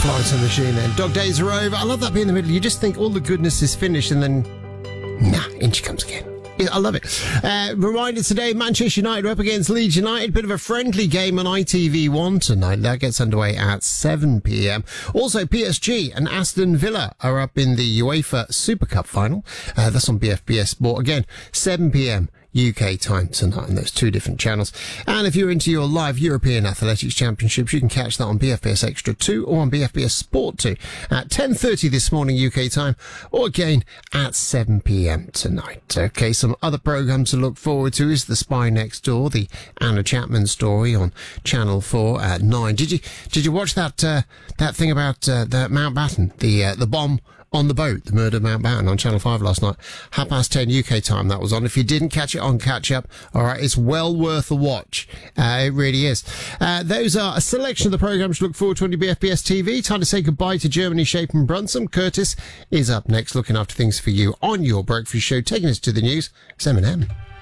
Florence and the Machine then. Dog Days Are Over. I love that bit in the middle. You just think all the goodness is finished and then, in she comes again. I love it. Reminder today, Manchester United are up against Leeds United. Bit of a friendly game on ITV1 tonight. That gets underway at 7 p.m. Also, PSG and Aston Villa are up in the UEFA Super Cup final. That's on BFBS Sport. Again, 7 p.m. UK time tonight on those two different channels. And if you're into your live European Athletics Championships, you can catch that on BFBS Extra 2 or on BFBS Sport 2 at 10:30 this morning UK time, or again at 7 p.m. tonight. Okay, some other programmes to look forward to is The Spy Next Door, the Anna Chapman story on Channel 4 at 9. Did you watch that thing about the Mountbatten, the bomb on the boat, the murder of Mountbatten on Channel 5 last night? 10:30 UK time that was on. If you didn't catch it on catch up, all right, it's well worth a watch. It really is. Those are a selection of the programmes to look forward to on your BFBS TV. Time to say goodbye to Germany, Shape and Brunson. Curtis is up next, looking after things for you on your breakfast show. Taking us to the news, it's Eminem.